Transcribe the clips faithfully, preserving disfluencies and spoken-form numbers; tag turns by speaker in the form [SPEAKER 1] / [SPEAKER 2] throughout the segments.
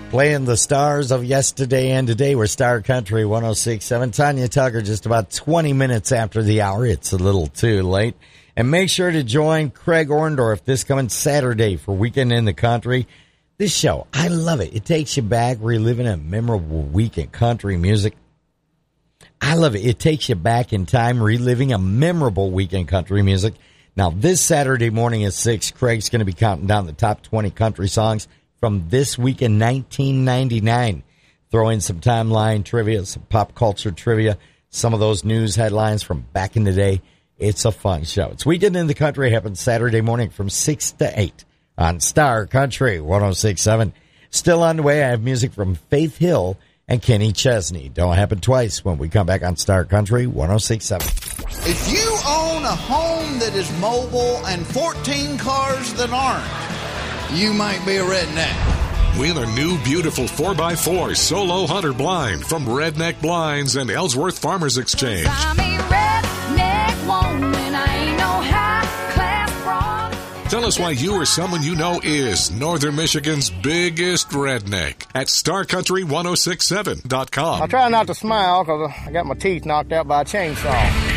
[SPEAKER 1] Playing the stars of yesterday and today. We're Star Country one oh six point seven. Tanya Tucker, just about twenty minutes after the hour. It's a little too late. And make sure to join Craig Orndorff this coming Saturday for Weekend in the Country. This show, I love it. It takes you back, reliving a memorable week in country music. I love it. It takes you back in time, reliving a memorable week in country music. Now, this Saturday morning at six, Craig's going to be counting down the top twenty country songs from this week in nineteen ninety-nine. Throw in some timeline trivia, some pop culture trivia, some of those news headlines from back in the day. It's a fun show. It's Weekend in the Country. Happens Saturday morning from six to eight on Star Country one oh six point seven. Still on the way, I have music from Faith Hill and Kenny Chesney. Don't happen twice when we come back on Star Country one oh six point seven.
[SPEAKER 2] If you own a home that is mobile and fourteen cars that aren't, you might be a redneck.
[SPEAKER 3] Win a new, beautiful four by four Solo Hunter blind from Redneck Blinds and Ellsworth Farmers Exchange.
[SPEAKER 4] I'm a redneck woman, I ain't no high-class broad.
[SPEAKER 3] Tell us why you or someone you know is Northern Michigan's biggest redneck at star country one oh six seven dot com.
[SPEAKER 5] I try not to smile because I got my teeth knocked out by a chainsaw.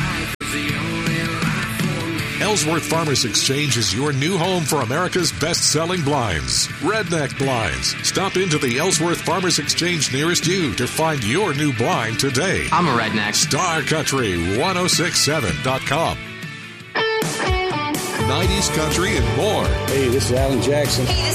[SPEAKER 3] Ellsworth Farmers Exchange is your new home for America's best-selling blinds, Redneck Blinds. Stop into the Ellsworth Farmers Exchange nearest you to find your new blind today.
[SPEAKER 6] I'm a redneck.
[SPEAKER 3] star country one oh six seven dot com. nineties country and more.
[SPEAKER 7] Hey, this is Alan Jackson.
[SPEAKER 4] Hey,